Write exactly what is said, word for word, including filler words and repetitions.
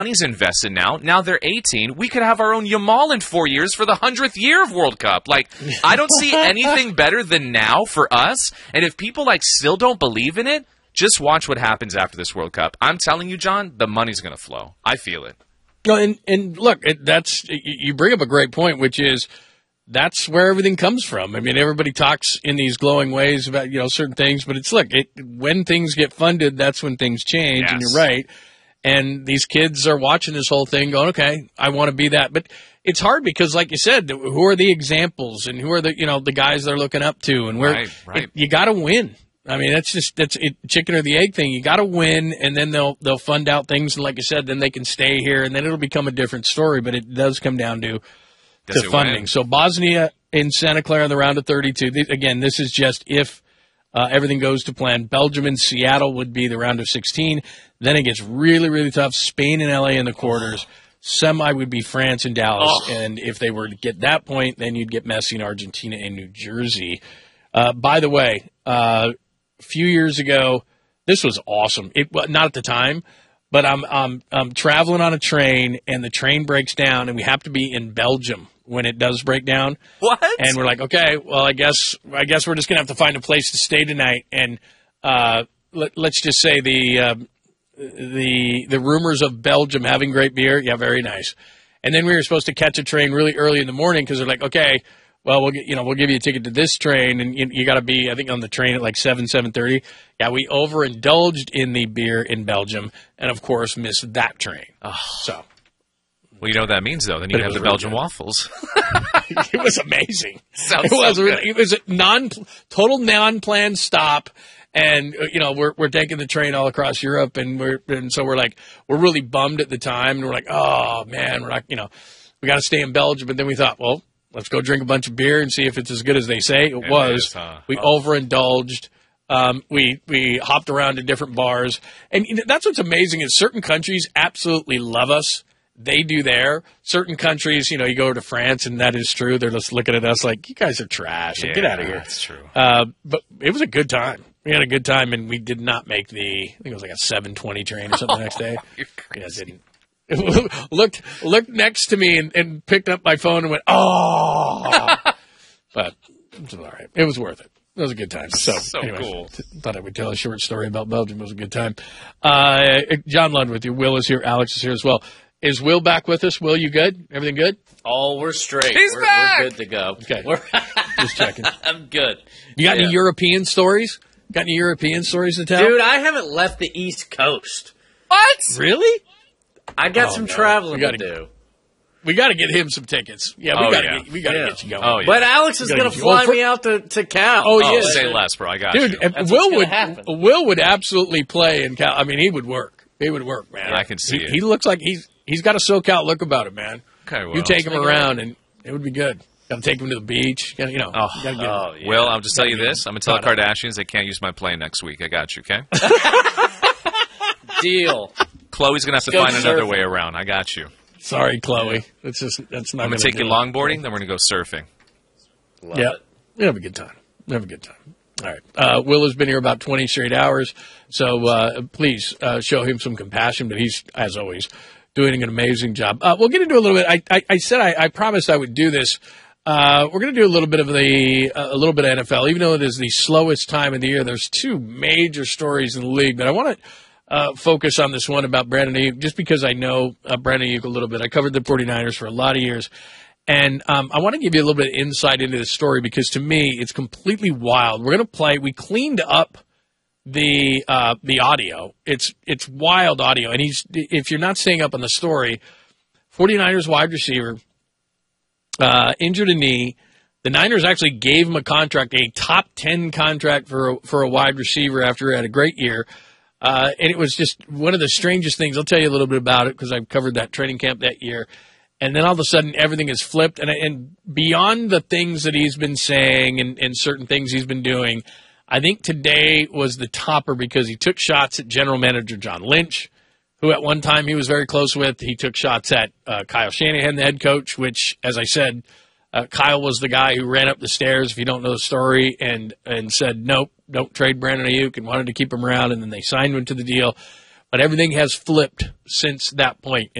money's invested now. Now they're eighteen. We could have our own Yamal in four years for the hundredth year of World Cup. Like, I don't see anything better than now for us. And if people, like, still don't believe in it, just watch what happens after this World Cup. I'm telling you, John, the money's going to flow. I feel it. No, and, and look, it, that's you bring up a great point, which is that's where everything comes from. I mean, everybody talks in these glowing ways about, you know, certain things, but it's, look, it, when things get funded, that's when things change, yes. And you're right. And these kids are watching this whole thing going, okay, I want to be that. But it's hard because, like you said, who are the examples and who are the, you know, the guys they're looking up to? And where right, right. It, you got to win. I mean, that's just that's it, chicken or the egg thing. You got to win, and then they'll they'll fund out things, and like you said, then they can stay here, and then it'll become a different story. But it does come down to does to funding. Win? So Bosnia in Santa Clara in the round of thirty-two. Again, this is just if uh, everything goes to plan. Belgium and Seattle would be the round of sixteen. Then it gets really, really tough. Spain and L A in the quarters. Semi would be France and Dallas. Oh. And if they were to get that point, then you'd get Messi in Argentina and New Jersey. Uh, by the way, uh, a few years ago, this was awesome. It well, not at the time, but I'm, I'm, I'm traveling on a train, and the train breaks down, and we have to be in Belgium when it does break down. What? And we're like, okay, well, I guess I guess we're just going to have to find a place to stay tonight. And uh, let, let's just say the uh, – the the rumors of Belgium having great beer, yeah, very nice. And then we were supposed to catch a train really early in the morning because they're like, okay, well, we'll get, you know we'll give you a ticket to this train, and you, you got to be, I think, on the train at like seven seven thirty. Yeah, we overindulged in the beer in Belgium, and of course missed that train. Oh. So, well, you know what that means though. Then you have the really Belgian good. waffles. It was amazing. Sounds it was so really, it was a non total non-planned stop. And, you know, we're we're taking the train all across Europe, and we're and so we're like, we're really bummed at the time. And we're like, oh, man, we're not, you know, we got to stay in Belgium. But then we thought, well, let's go drink a bunch of beer and see if it's as good as they say. It, it was. Is, huh? We oh. overindulged. Um, we we hopped around to different bars. And you know, that's what's amazing is certain countries absolutely love us. They do there. Certain countries, you know, you go to France, and that is true. They're just looking at us like, you guys are trash. Yeah, Get out of here. That's true. Uh, but it was a good time. We had a good time, and we did not make the, I think it was like a seven twenty train or something the next day. You're crazy. Yeah, didn't. looked looked next to me and, and picked up my phone and went, oh. But it was all right. It was worth it. It was a good time. So, so anyways, cool. Thought I would tell a short story about Belgium. It was a good time. Uh, John Lund with you. Will is here. Alex is here as well. Is Will back with us? Will, you good? Everything good? Oh, we're straight. He's we're, back. We're good to go. Okay. We're Just checking. I'm good. You got yeah. any European stories? Got any European stories to tell? Dude, I haven't left the East Coast. What? Really? I got oh, some no. traveling gotta, to do. We got to get him some tickets. Yeah, we oh, got to yeah. get, we got to yeah. get you going. Oh, yeah. But Alex is going to fly for, me out to, to Cal. Oh, oh yeah. Say less, bro. I got Dude, you. Dude, That's Will would happen. Will would absolutely play in Cal. I mean, he would work. He would work, man. Yeah, I can see he, it. He looks like he's he's got a SoCal look about him, man. Okay, well, you take him around, and it would be good. Got to take him to the beach. Gotta, you know. Oh, gotta get oh yeah. Well, I'll just tell you this. I'm going to tell the Got Kardashians they can't use my plane next week. I got you, okay? Deal. Chloe's going to have to Go find another surfing. way around. I got you. Sorry, Chloe. That's just that's not. I'm going to take you longboarding, then we're going to go surfing. Love Yeah, it. we have a good time. We have a good time. All right. Uh, Will has been here about twenty straight hours, so uh, please uh, show him some compassion. But he's, as always, doing an amazing job. Uh, we'll get into a little bit. I, I, I said I, I promised I would do this. Uh, we're going to do a little bit of the uh, a little bit of N F L, even though it is the slowest time of the year. There's two major stories in the league, but I want to uh, focus on this one about Brandon Ayuk, just because I know uh, Brandon Ayuk a little bit. I covered the 49ers for a lot of years. And um, I want to give you a little bit of insight into this story because, to me, it's completely wild. We're going to play. We cleaned up the uh, the audio. It's it's wild audio. And he's if you're not staying up on the story, 49ers wide receiver uh, injured a knee. The Niners actually gave him a contract, a top ten contract for a, for a wide receiver after he had a great year. Uh, and it was just one of the strangest things. I'll tell you a little bit about it because I covered that training camp that year. And then all of a sudden, everything is flipped. And, and beyond the things that he's been saying and, and certain things he's been doing, I think today was the topper because he took shots at general manager John Lynch, who at one time he was very close with. He took shots at uh, Kyle Shanahan, the head coach, which, as I said, uh, Kyle was the guy who ran up the stairs, if you don't know the story, and, and said, nope, don't trade Brandon Ayuk, and wanted to keep him around. And then they signed him to the deal. But everything has flipped since that point.